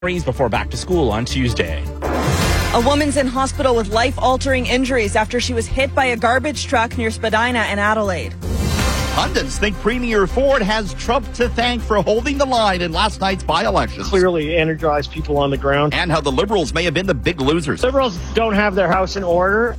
before back to school on Tuesday. A woman's in hospital with life-altering injuries after she was hit by a garbage truck near Spadina in Adelaide. Pundits think Premier Ford has Trump to thank for holding the line in last night's by-elections. Clearly energized people on the ground. And how the Liberals may have been the big losers. Liberals don't have their house in order.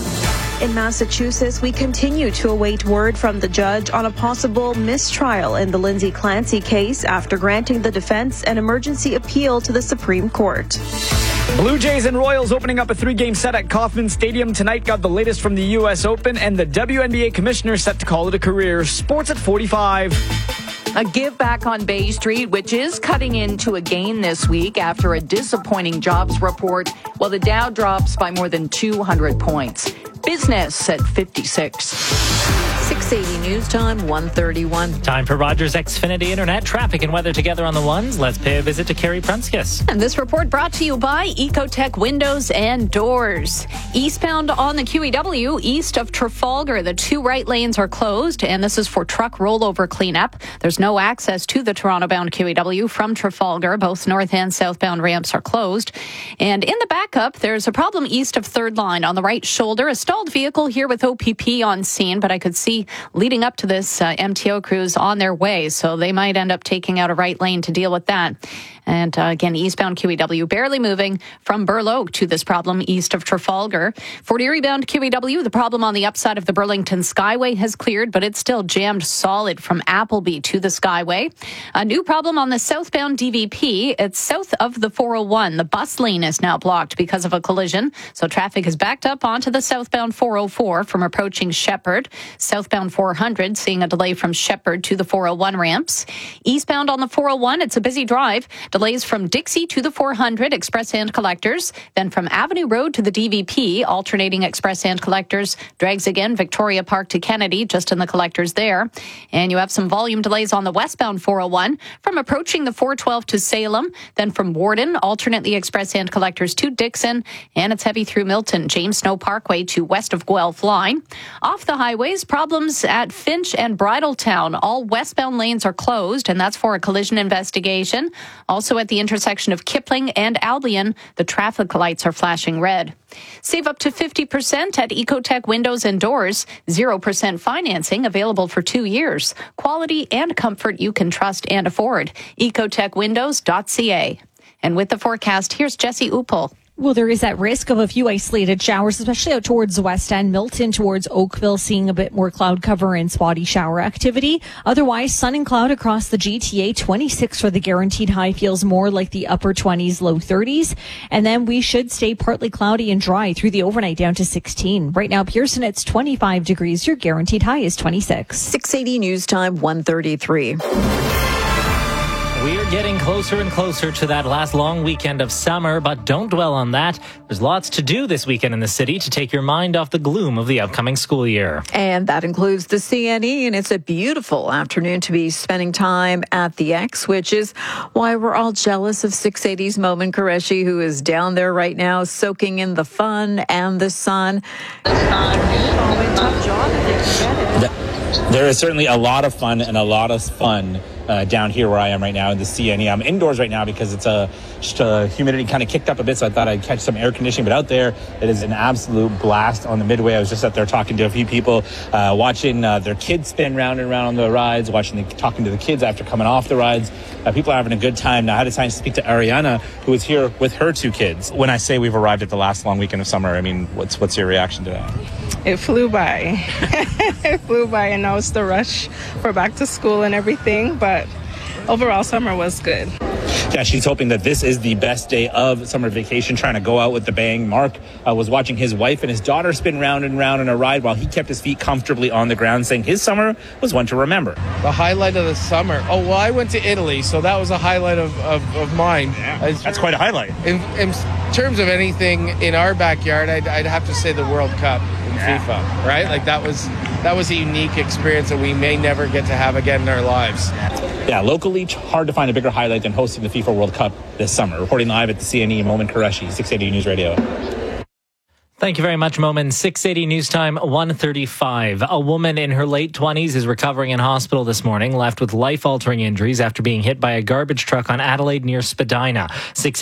In Massachusetts, we continue to await word from the judge on a possible mistrial in the Lindsay Clancy case after granting the defense an emergency appeal to the Supreme Court. Blue Jays and Royals opening up a 3-game set at Kauffman Stadium tonight. Got the latest from the U.S. Open, and the WNBA commissioner set to call it a career. Sports at 45. A give back on Bay Street, which is cutting into a gain this week after a disappointing jobs report, while the Dow drops by more than 200 points. Business at 56. 680 News Time, 1:31. Time for Rogers Xfinity Internet. Traffic and weather together on the ones. Let's pay a visit to Carrie Prunskis. And this report brought to you by Ecotech Windows and Doors. Eastbound on the QEW, east of Trafalgar, the 2 right lanes are closed, and this is for truck rollover cleanup. There's no access to the Toronto-bound QEW from Trafalgar. Both north and southbound ramps are closed. And in the backup, there's a problem east of 3rd line on the right shoulder. A stalled vehicle here with OPP on scene, but I could see leading up to this, MTO crews on their way, so they might end up taking out a right lane to deal with that. And again, eastbound QEW barely moving from Burloak to this problem east of Trafalgar. Fort Erie bound QEW, the problem on the upside of the Burlington Skyway has cleared, but it's still jammed solid from Appleby to the Skyway. A new problem on the southbound DVP. It's south of the 401. The bus lane is now blocked because of a collision, so traffic is backed up onto the southbound 404 from approaching Shepherd. Southbound 400 seeing a delay from Shepherd to the 401 ramps. Eastbound on the 401, it's a busy drive. Delays from Dixie to the 400 express and collectors. Then from Avenue Road to the DVP, alternating express and collectors. Drags again Victoria Park to Kennedy, just in the collectors there. And you have some volume delays on the westbound 401 from approaching the 412 to Salem. Then from Warden, alternately express and collectors to Dixon. And it's heavy through Milton, James Snow Parkway to west of Guelph Line. Off the highways, problems at Finch and Bridletown. All westbound lanes are closed, and that's for a collision investigation. Also at the intersection of Kipling and Albion, the traffic lights are flashing red. Save up to 50% at Ecotech Windows and Doors. 0% financing available for 2 years. Quality and comfort you can trust and afford. EcotechWindows.ca. And with the forecast, here's Jesse Uppel. Well, there is that risk of a few isolated showers, especially out towards the west end. Milton towards Oakville, seeing a bit more cloud cover and spotty shower activity. Otherwise, sun and cloud across the GTA. 26 for the guaranteed high, feels more like the upper 20s, low 30s. And then we should stay partly cloudy and dry through the overnight, down to 16. Right now, Pearson, it's 25 degrees. Your guaranteed high is 26. 680 News Time, 1:33. We're getting closer and closer to that last long weekend of summer, but don't dwell on that. There's lots to do this weekend in the city to take your mind off the gloom of the upcoming school year. And that includes the CNE, and it's a beautiful afternoon to be spending time at the X, which is why we're all jealous of 680's Momin Qureshi, who is down there right now soaking in the fun and the sun. There is certainly a lot of fun and a lot of fun down here where I am right now in the CNE. I'm indoors right now because it's humidity kind of kicked up a bit, so I thought I'd catch some air conditioning. But out there, it is an absolute blast on the Midway. I was just out there talking to a few people, watching their kids spin round and round on the rides, talking to the kids after coming off the rides. People are having a good time. Now, I had a chance to speak to Ariana, who is here with her 2 kids. When I say we've arrived at the last long weekend of summer, I mean, what's your reaction to that? It flew by. It flew by, and now it's the rush for back to school and everything, but overall summer was good. Yeah, she's hoping that this is the best day of summer vacation, trying to go out with the bang. Mark was watching his wife and his daughter spin round and round in a ride while he kept his feet comfortably on the ground, saying his summer was one to remember. The highlight of the summer? Oh, well, I went to Italy, so that was a highlight of mine. Yeah, that's quite a highlight. In terms of anything in our backyard, I'd have to say the World Cup in FIFA, right? Like that was a unique experience that we may never get to have again in our lives. Yeah, locally, hard to find a bigger highlight than hosting the FIFA World Cup this summer. Reporting live at the CNE, Momin Qureshi, 680 News Radio. Thank you very much, Momin. 6:80 news time, 1:35. A woman in her late 20s is recovering in hospital this morning, left with life-altering injuries after being hit by a garbage truck on Adelaide near Spadina.